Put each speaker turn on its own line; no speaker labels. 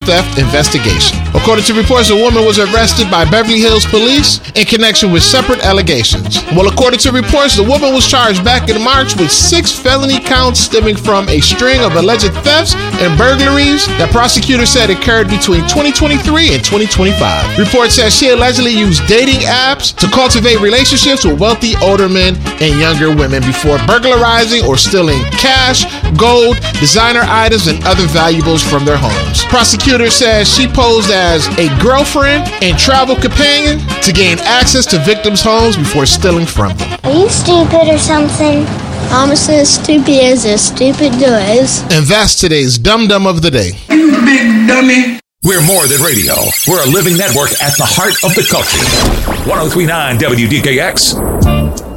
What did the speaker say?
theft investigation. According to reports, a woman was arrested by Beverly Hills police in connection with separate allegations. Well, according to reports, the woman was charged back in March with 6 felony counts stemming from a string of alleged thefts and burglaries that prosecutors said occurred between 2023 and 2025. Reports said she allegedly used dating apps to cultivate relationships with wealthy older men and younger women before burglarizing or stealing cash, gold, designer items, and other valuables from their homes. Prosecutors said she posed as a girlfriend and travel companion to gain access to victims' homes before stealing from them.
Are you stupid or something?
I'm as stupid as a stupid does.
And that's today's Dum Dum of the Day.
You big dummy.
We're more than radio. We're a living network at the heart of the culture. 103.9 WDKX.